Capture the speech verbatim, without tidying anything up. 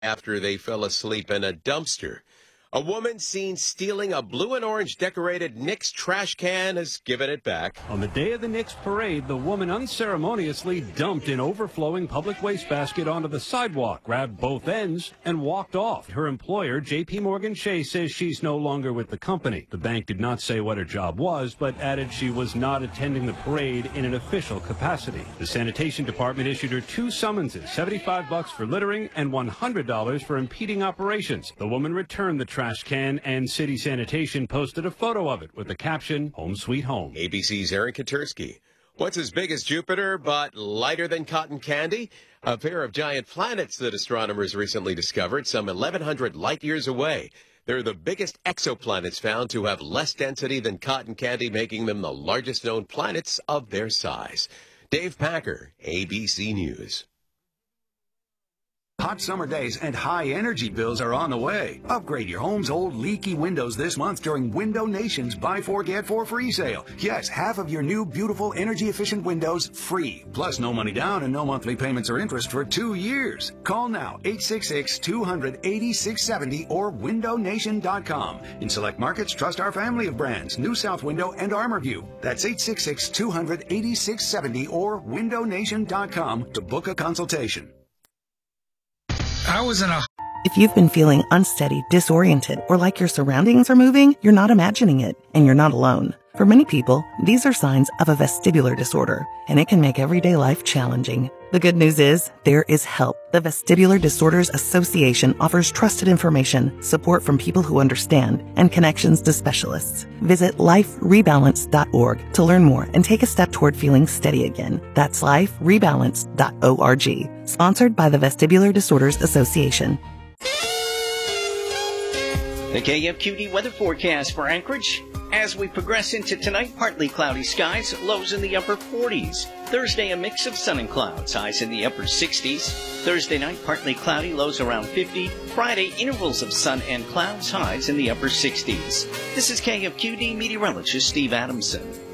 after they fell asleep in a dumpster. A woman seen stealing a blue and orange decorated Knicks trash can has given it back. On the day of the Knicks parade, the woman unceremoniously dumped an overflowing public waste basket onto the sidewalk, grabbed both ends, and walked off. Her employer, J P Morgan Chase, says she's no longer with the company. The bank did not say what her job was, but added she was not attending the parade in an official capacity. The sanitation department issued her two summonses, seventy-five bucks for littering and one hundred dollars for impeding operations. The woman returned the trash can, and City Sanitation posted a photo of it with the caption, "Home Sweet Home." A B C's Aaron Katersky. What's as big as Jupiter but lighter than cotton candy? A pair of giant planets that astronomers recently discovered some eleven hundred light years away. They're the biggest exoplanets found to have less density than cotton candy, making them the largest known planets of their size. Dave Packer, A B C News. Hot summer days and high energy bills are on the way. Upgrade your home's old leaky windows this month during Window Nation's Buy Four Get Four free sale. Yes, half of your new beautiful energy efficient windows free. Plus no money down and no monthly payments or interest for two years. Call now, eight six six, two hundred, eighty-six seventy or window nation dot com. In select markets, trust our family of brands, New South Window and ArmorView. That's eight six six, two hundred, eighty-six seventy or window nation dot com to book a consultation. I was in a... If you've been feeling unsteady, disoriented, or like your surroundings are moving, you're not imagining it, and you're not alone. For many people, these are signs of a vestibular disorder, and it can make everyday life challenging. The good news is, there is help. The Vestibular Disorders Association offers trusted information, support from people who understand, and connections to specialists. Visit life rebalance dot org to learn more and take a step toward feeling steady again. That's life rebalance dot org. Sponsored by the Vestibular Disorders Association. The K F Q D weather forecast for Anchorage. As we progress into tonight, partly cloudy skies, lows in the upper forties. Thursday, a mix of sun and clouds, highs in the upper sixties. Thursday night, partly cloudy, lows around fifty. Friday, intervals of sun and clouds, highs in the upper sixties. This is K F Q D meteorologist Steve Adamson.